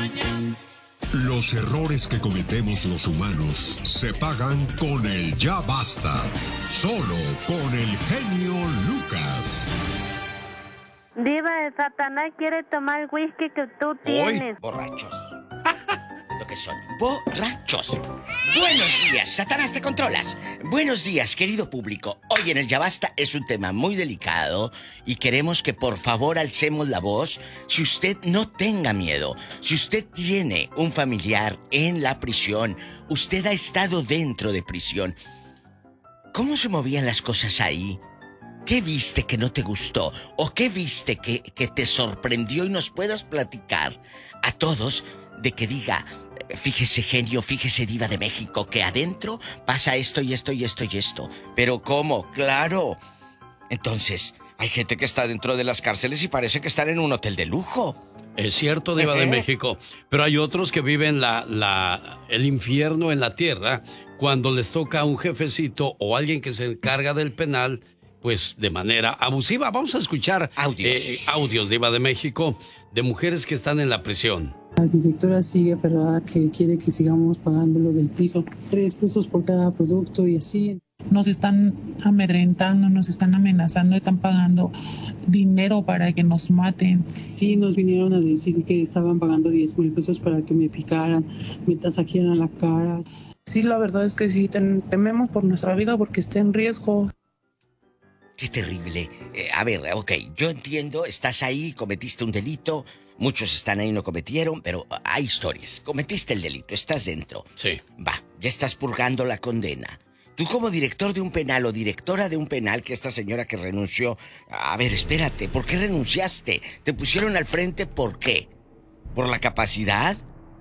Los errores que cometemos los humanos se pagan con el ya basta. Solo con el genio Lucas. Diva, el Satanás quiere tomar el whisky que tú tienes. Borrachos. Lo que son, borrachos. Buenos días, Satanás, te controlas. Buenos días, querido público. Hoy en el Ya Basta es un tema muy delicado y queremos que por favor alcemos la voz. Si usted no tenga miedo, si usted tiene un familiar en la prisión, usted ha estado dentro de prisión, ¿cómo se movían las cosas ahí? ¿Qué viste que no te gustó? ¿O qué viste que te sorprendió y nos puedas platicar a todos de que diga, fíjese genio, fíjese diva de México, que adentro pasa esto y esto y esto y esto? ¿Pero cómo? ¡Claro! Entonces, hay gente que está dentro de las cárceles y parece que están en un hotel de lujo. Es cierto, diva de México, pero hay otros que viven el infierno en la tierra cuando les toca a un jefecito o alguien que se encarga del penal, pues de manera abusiva. Vamos a escuchar audios, diva de México, de mujeres que están en la prisión. La directora sigue aferrada que quiere que sigamos pagando lo del piso, 3 pesos por cada producto y así. Nos están amedrentando, nos están amenazando, están pagando dinero para que nos maten. Sí, nos vinieron a decir que estaban pagando 10,000 pesos para que me picaran, me tasajearan la cara. Sí, la verdad es que sí, tememos por nuestra vida porque está en riesgo. ¡Qué terrible! A ver, ok, yo entiendo, estás ahí, cometiste un delito, muchos están ahí y no cometieron, pero hay historias. Cometiste el delito, estás dentro. Sí. Va, ya estás purgando la condena. Tú como director de un penal o directora de un penal, que esta señora que renunció... A ver, espérate, ¿por qué renunciaste? ¿Te pusieron al frente por qué? ¿Por la capacidad?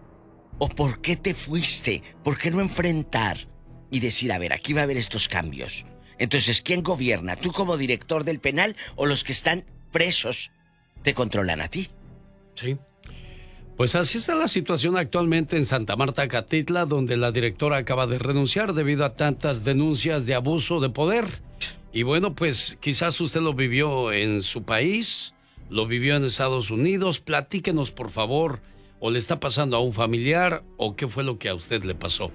¿O por qué te fuiste? ¿Por qué no enfrentar y decir, a ver, aquí va a haber estos cambios? Entonces, ¿quién gobierna? ¿Tú como director del penal o los que están presos te controlan a ti? Sí. Pues así está la situación actualmente en Santa Marta, Catitla, donde la directora acaba de renunciar debido a tantas denuncias de abuso de poder. Y bueno, pues quizás usted lo vivió en su país, lo vivió en Estados Unidos. Platíquenos, por favor, o le está pasando a un familiar o qué fue lo que a usted le pasó.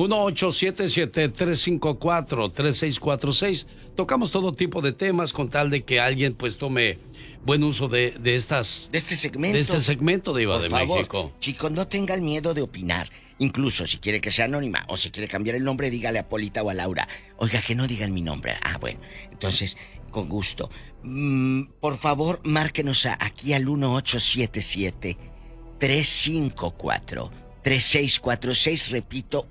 1-877-354-3646. Tocamos todo tipo de temas con tal de que alguien pues tome buen uso de este segmento. De este segmento, diva de México. Chicos, no tengan miedo de opinar. Incluso si quiere que sea anónima o si quiere cambiar el nombre, dígale a Polita o a Laura. Oiga, que no digan mi nombre. Ah, bueno. Entonces, con gusto. Por favor, márquenos aquí al 1877-354-3646. Repito,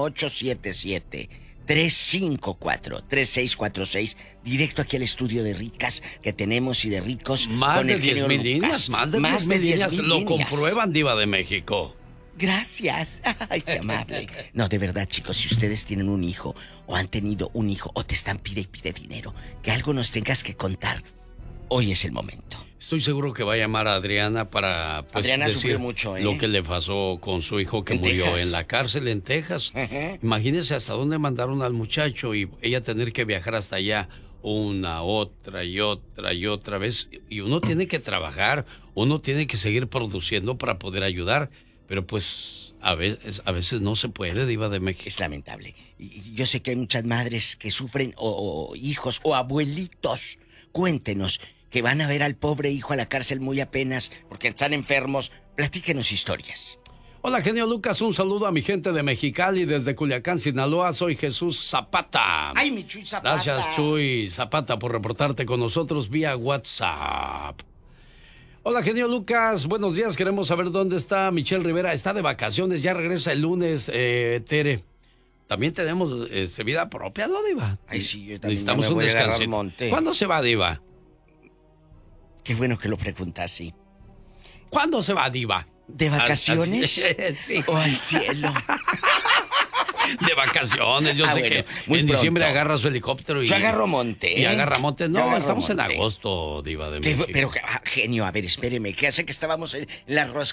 1877-354-3646. Directo aquí al estudio de ricas que tenemos y de ricos. Más con de el 10,000 líneas. Más de 10,000 líneas. Lo líneas. comprueban, diva de México. Gracias. Ay, qué amable. No, de verdad, chicos, si ustedes tienen un hijo o han tenido un hijo o te están pide y pide dinero, que algo nos tengas que contar, hoy es el momento. Estoy seguro que va a llamar a Adriana para pues, Adriana decir sufrió mucho, lo que le pasó con su hijo que murió en la cárcel en Texas. Imagínese hasta dónde mandaron al muchacho y ella tener que viajar hasta allá una, otra y otra vez. Y uno tiene que trabajar, uno tiene que seguir produciendo para poder ayudar. Pero pues a veces no se puede, diva de México. Es lamentable. Y yo sé que hay muchas madres que sufren o hijos o abuelitos. Cuéntenos que van a ver al pobre hijo a la cárcel muy apenas porque están enfermos. Platíquenos historias. Hola, genio Lucas, un saludo a mi gente de Mexicali, desde Culiacán, Sinaloa. Soy Jesús Zapata. ¡Ay, mi Chuy Zapata! Gracias, Chuy Zapata, por reportarte con nosotros vía WhatsApp. Hola, genio Lucas, buenos días. Queremos saber dónde está Michelle Rivera. Está de vacaciones, ya regresa el lunes, Tere. También tenemos vida propia, ¿no, diva? Ay, sí, yo también necesitamos me voy un a agarrar descansito. monte. ¿Cuándo se va, diva? Qué bueno que lo preguntas, sí. ¿Cuándo se va, diva? ¿De vacaciones? Sí. ¿O al cielo? De vacaciones, yo sé bueno, que muy en pronto. diciembre agarra su helicóptero y... Yo agarro monte. Y agarra monte. No, agarro estamos monte. en agosto, diva de México. Pero, genio, a ver, espéreme. ¿Qué hace que estábamos en la